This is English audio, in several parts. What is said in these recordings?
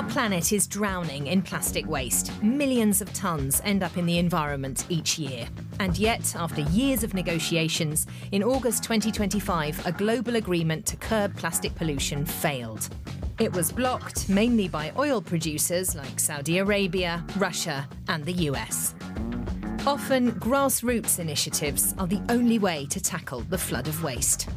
planet is drowning in plastic waste. Millions of tons end up in the environment each year. And yet, after years of negotiations, in August 2025, a global agreement to curb plastic pollution failed. It was blocked mainly by oil producers like Saudi Arabia, Russia, and the US. Often, grassroots initiatives are the only way to tackle the flood of waste.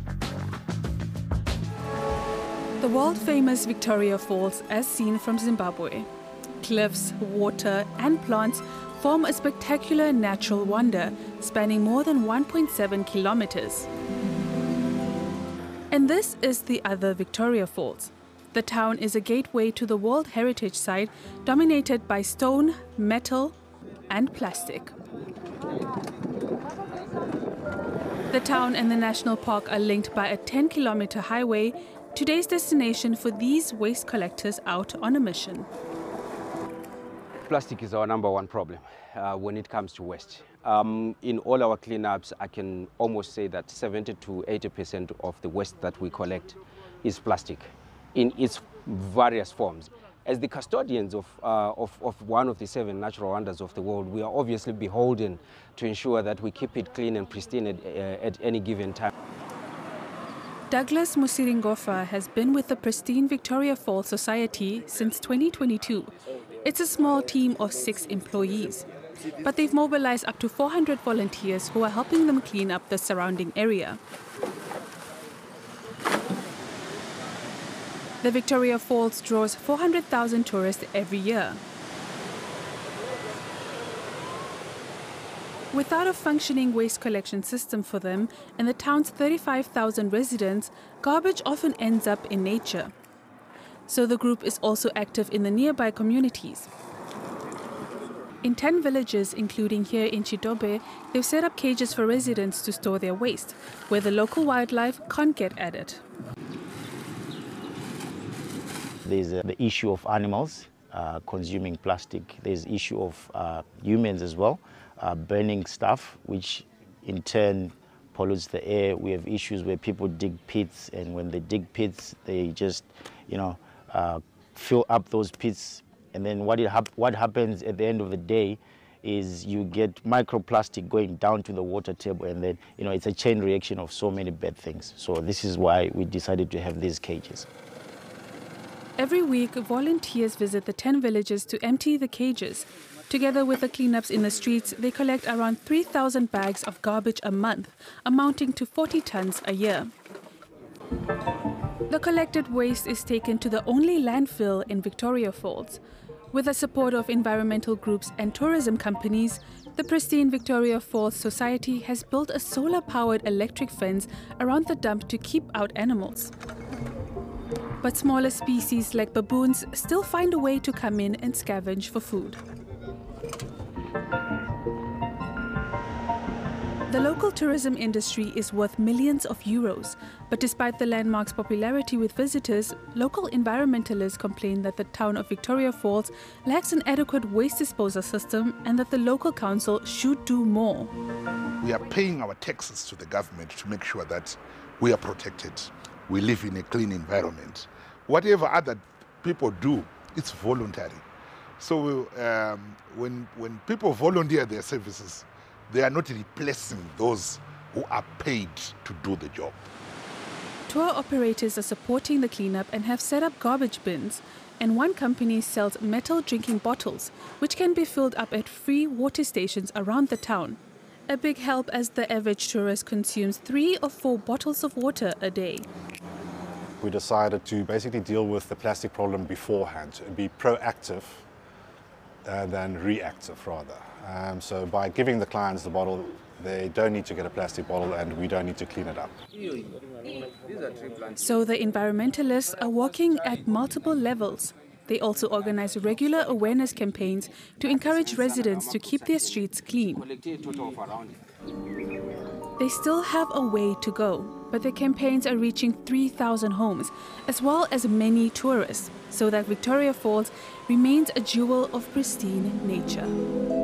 The world-famous Victoria Falls, as seen from Zimbabwe. Cliffs, water and plants form a spectacular natural wonder spanning more than 1.7 kilometers. And this is the other Victoria Falls. The town is a gateway to the World Heritage Site dominated by stone, metal and plastic. The town and the national park are linked by a 10-kilometer highway, today's destination for these waste collectors out on a mission. Plastic is our #1 problem when it comes to waste. In all our cleanups, I can almost say that 70 to 80% of the waste that we collect is plastic in its various forms. As the custodians of one of the 7 natural wonders of the world, we are obviously beholden to ensure that we keep it clean and pristine at any given time. Douglas Musiringofa has been with the Pristine Victoria Falls Society since 2022. It's a small team of 6 employees, but they've mobilized up to 400 volunteers who are helping them clean up the surrounding area. The Victoria Falls draws 400,000 tourists every year. Without a functioning waste collection system for them and the town's 35,000 residents, garbage often ends up in nature. So the group is also active in the nearby communities. In 10 villages, including here in Chidobe, they've set up cages for residents to store their waste, where the local wildlife can't get at it. There's the issue of animals consuming plastic. There's the issue of humans as well, burning stuff, which in turn pollutes the air. We have issues where people dig pits, and when they dig pits, they just, fill up those pits. And then what happens at the end of the day is you get microplastic going down to the water table, and then, it's a chain reaction of so many bad things. So this is why we decided to have these cages. Every week, volunteers visit the 10 villages to empty the cages. Together with the cleanups in the streets, they collect around 3,000 bags of garbage a month, amounting to 40 tons a year. The collected waste is taken to the only landfill in Victoria Falls. With the support of environmental groups and tourism companies, the Pristine Victoria Falls Society has built a solar-powered electric fence around the dump to keep out animals. But smaller species like baboons still find a way to come in and scavenge for food. The local tourism industry is worth millions of euros, but despite the landmark's popularity with visitors, local environmentalists complain that the town of Victoria Falls lacks an adequate waste disposal system and that the local council should do more. We are paying our taxes to the government to make sure that we are protected. We live in a clean environment. Whatever other people do, it's voluntary. So when people volunteer their services, they are not replacing those who are paid to do the job. Tour operators are supporting the cleanup and have set up garbage bins. And one company sells metal drinking bottles, which can be filled up at free water stations around the town. A big help as the average tourist consumes 3 or 4 bottles of water a day. We decided to basically deal with the plastic problem beforehand and be proactive than reactive rather. So by giving the clients the bottle, they don't need to get a plastic bottle and we don't need to clean it up. So the environmentalists are working at multiple levels. They also organize regular awareness campaigns to encourage residents to keep their streets clean. They still have a way to go, but their campaigns are reaching 3,000 homes, as well as many tourists, so that Victoria Falls remains a jewel of pristine nature.